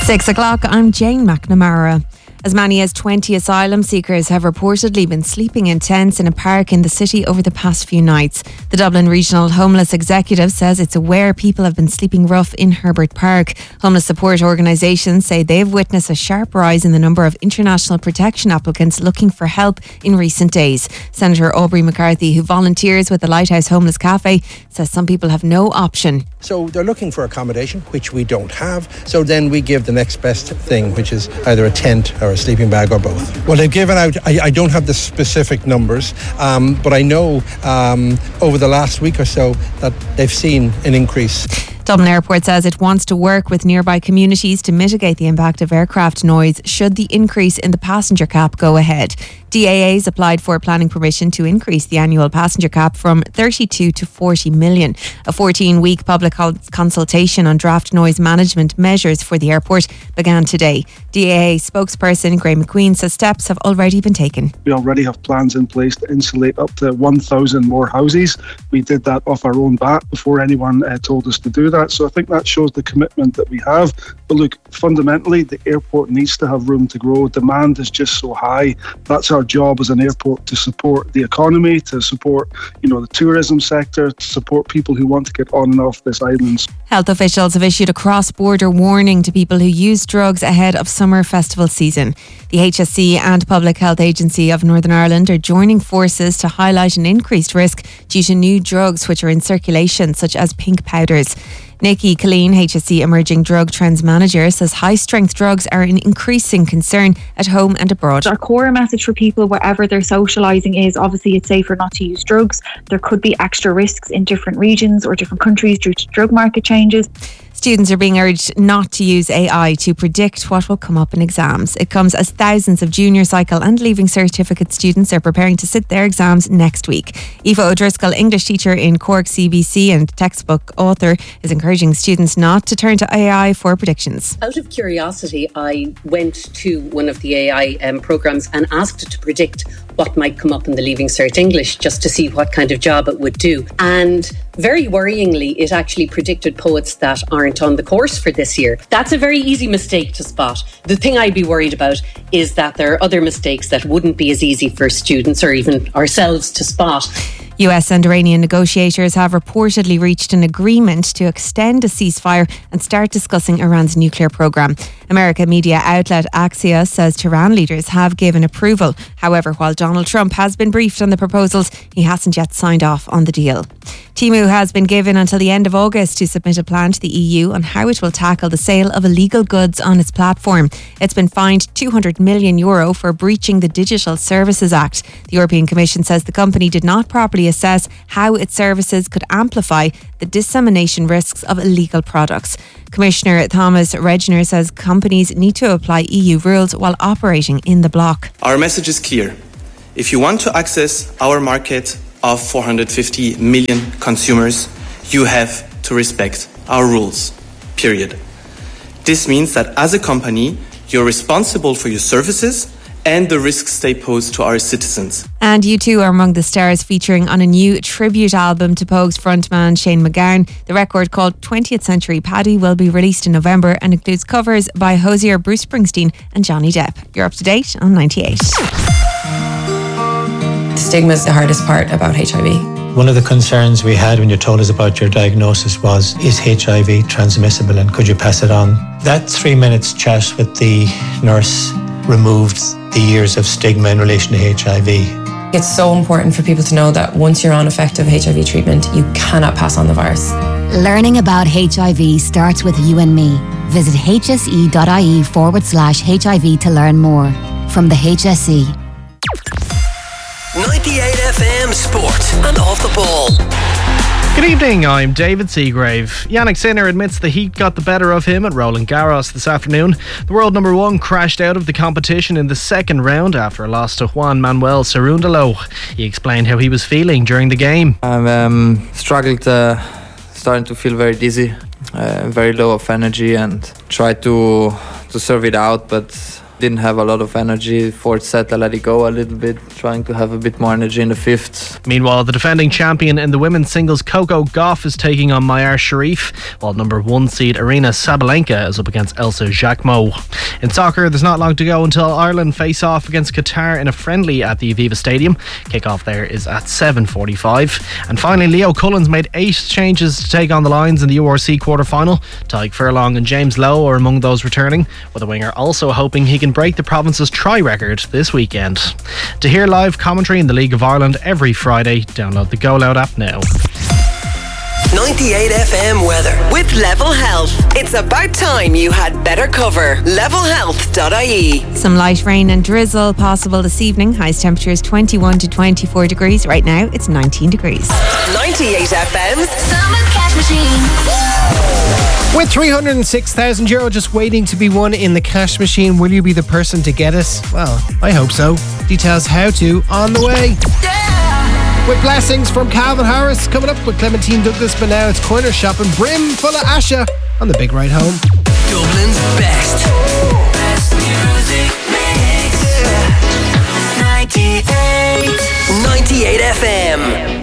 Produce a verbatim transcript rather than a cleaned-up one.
Six o'clock, I'm Jane McNamara. As many as twenty asylum seekers have reportedly been sleeping in tents in a park in the city over the past few nights. The Dublin Regional Homeless Executive says it's aware people have been sleeping rough in Herbert Park. Homeless support organisations say they've witnessed a sharp rise in the number of international protection applicants looking for help in recent days. Senator Aubrey McCarthy, who volunteers with the Lighthouse Homeless Cafe, says some people have no option. So they're looking for accommodation, which we don't have. So then we give the next best thing, which is either a tent or a sleeping bag or both. Well, they've given out, I, I don't have the specific numbers, um, but I know um, over the last week or so that they've seen an increase. Dublin Airport says it wants to work with nearby communities to mitigate the impact of aircraft noise should the increase in the passenger cap go ahead. D A A's applied for planning permission to increase the annual passenger cap from thirty-two to forty million. A fourteen-week public consultation on draft noise management measures for the airport began today. D A A spokesperson Graeme McQueen says steps have already been taken. We already have plans in place to insulate up to one thousand more houses. We did that off our own bat before anyone uh, told us to do that. So I think that shows the commitment that we have. But look, fundamentally, the airport needs to have room to grow. Demand is just so high. That's our job as an airport, to support the economy, to support, you know, the tourism sector, to support people who want to get on and off this island. Health officials have issued a cross-border warning to people who use drugs ahead of summer festival season. The H S C and Public Health Agency of Northern Ireland are joining forces to highlight an increased risk due to new drugs which are in circulation, such as pink powders. Nikki Colleen, H S C Emerging Drug Trends Manager, says high-strength drugs are an increasing concern at home and abroad. Our core message for people, wherever they're socialising, is obviously it's safer not to use drugs. There could be extra risks in different regions or different countries due to drug market changes. Students are being urged not to use A I to predict what will come up in exams. It comes as thousands of junior cycle and leaving certificate students are preparing to sit their exams next week. Aoife O'Driscoll, English teacher in Cork C B C and textbook author, is encouraging students not to turn to A I for predictions. Out of curiosity, I went to one of the A I um, programmes and asked it to predict what might come up in the Leaving Cert English, just to see what kind of job it would do. And very worryingly, it actually predicted poets that aren't on the course for this year. That's a very easy mistake to spot. The thing I'd be worried about is that there are other mistakes that wouldn't be as easy for students or even ourselves to spot. U S and Iranian negotiators have reportedly reached an agreement to extend a ceasefire and start discussing Iran's nuclear program. American media outlet Axios says Tehran leaders have given approval. However, while Donald Trump has been briefed on the proposals, he hasn't yet signed off on the deal. Temu has been given until the end of August to submit a plan to the E U on how it will tackle the sale of illegal goods on its platform. It's been fined two hundred million euro for breaching the Digital Services Act. The European Commission says the company did not properly assess how its services could amplify the dissemination risks of illegal products. Commissioner Thomas Regner says companies need to apply E U rules while operating in the bloc. Our message is clear. If you want to access our market of four hundred fifty million consumers, you have to respect our rules, period. This means that as a company, you're responsible for your services and the risks they pose to our citizens. And U two are among the stars featuring on a new tribute album to Pogue's frontman Shane MacGowan. The record, called twentieth Century Paddy, will be released in November and includes covers by Hozier, Bruce Springsteen and Johnny Depp. You're up to date on ninety-eight. Stigma is the hardest part about H I V. One of the concerns we had when you told us about your diagnosis was, is H I V transmissible and could you pass it on? That three minutes chat with the nurse removed the years of stigma in relation to H I V. It's so important for people to know that once you're on effective H I V treatment, you cannot pass on the virus. Learning about H I V starts with you and me. Visit hse.ie forward slash HIV to learn more. From the H S E. ninety-eight F M Sport and Off the Ball. Good evening, I'm David Seagrave. Yannick Sinner admits the heat got the better of him at Roland Garros this afternoon. The world number one crashed out of the competition in the second round after a loss to Juan Manuel Cerúndolo. He explained how he was feeling during the game. I've um, struggled, uh, starting to feel very dizzy, uh, very low of energy, and tried to to serve it out, but Didn't have a lot of energy. Fourth set, I let it go a little bit, trying to have a bit more energy in the fifth. Meanwhile, the defending champion in the women's singles, Coco Gauff, is taking on Mayar Sharif, while number one seed Arina Sabalenka is up against Elsa Jacquemot. In soccer, there's not long to go until Ireland face off against Qatar in a friendly at the Aviva Stadium. Kickoff there is at seven forty-five. And finally, Leo Cullen's made eight changes to take on the Lions in the U R C quarter-final. Tadhg Furlong and James Lowe are among those returning, with the winger also hoping he can break the province's try record this weekend. To hear live commentary in the League of Ireland every Friday, download the Go Loud app now. ninety-eight F M weather with Level Health. It's about time you had better cover. level health dot I E. Some light rain and drizzle possible this evening. Highest temperatures twenty-one to twenty-four degrees. Right now it's nineteen degrees. ninety-eight F M's Summer Cash Machine. With three hundred six thousand euro just waiting to be won in the cash machine, will you be the person to get it? Well, I hope so. Details how to on the way. Yeah! With blessings from Calvin Harris coming up with Clementine Douglas, but now it's corner shopping brim full of Asha on the big ride home. Dublin's best. Best music mix. ninety-eight. ninety-eight F M.